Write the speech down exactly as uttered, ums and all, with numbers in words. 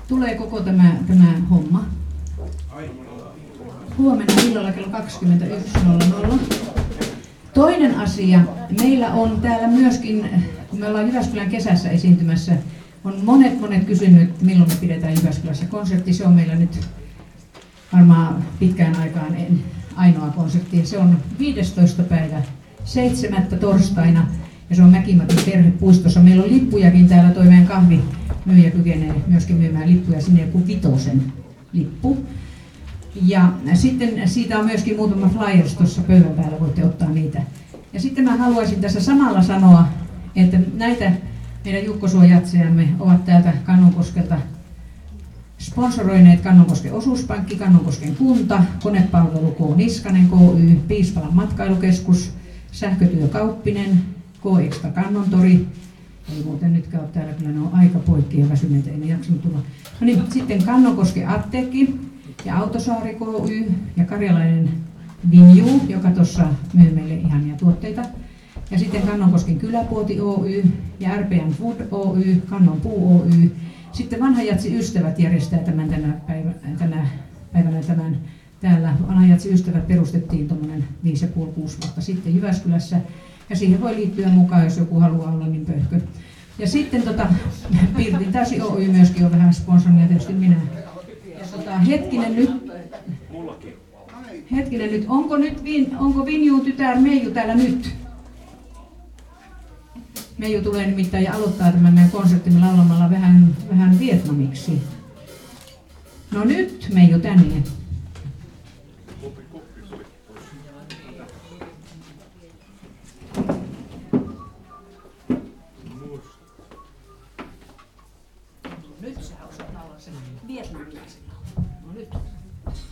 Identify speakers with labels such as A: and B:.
A: tulee koko tämä, tämä homma. Huomenna illalla kello kaksikymmentäyksi nolla nolla. Toinen asia, meillä on täällä myöskin, kun me ollaan Jyväskylän kesässä esiintymässä, on monet monet kysynyt, milloin me pidetään Jyväskylässä konsertti. Se on meillä nyt varmaan pitkään aikaan en, ainoa konsertti. Se on viidestoista päivä seitsemättä torstaina ja se on Mäkimatin perhepuistossa. Meillä on lippujakin täällä, toi meidän kahvimyyjä kykenee myöskin myymään lippuja, sinne joku vitosen lippu. Ja sitten siitä on myöskin muutama flyers tuossa pöydän päällä, voitte ottaa niitä. Ja sitten mä haluaisin tässä samalla sanoa, että näitä meidän Jukkosua-jatsejamme ovat täältä Kannonkoskelta sponsoroineet Kannonkosken osuuspankki, Kannonkosken kunta, konepalvelu K. Niskanen K Y, Piispalan matkailukeskus, Sähkötyö Kauppinen, K-Extra Kannontori. Ei muuten nytkään ole täällä, kyllä ne on aika poikki ja väsyneitä, ei ne jaksanut tulla. No niin, sitten Kannonkosken Apteekki ja Autosaari K Y ja karjalainen Vinju, joka tuossa myy meille ihania tuotteita. Ja sitten Kannonkosken Kyläpuoti Oy ja R P M Food Oy, Kannonpuu Oy. Sitten Vanha Jatsi Ystävät järjestää tämän tänä, päivä, tänä päivänä tämän täällä. Vanha Jatsi Ystävät perustettiin tuommoinen viisi ja puoli kuusi vuotta sitten Jyväskylässä. Ja siihen voi liittyä mukaan, jos joku haluaa olla niin pöhkö. Ja sitten tota, Pirtin Täysi Oy myöskin on vähän sponsorina, tietysti minä. Ja tota, hetkinen nyt, hetkinen nyt, onko nyt onko Vinjuun tytär Meiju täällä nyt? Meiju tulee nimittäin ja aloittaa tämän meidän konserttimme laulamalla vähän, vähän vietnamiksi. No nyt Meiju tänne. Nyt sä osaat laulaa sen vietnamilaisella.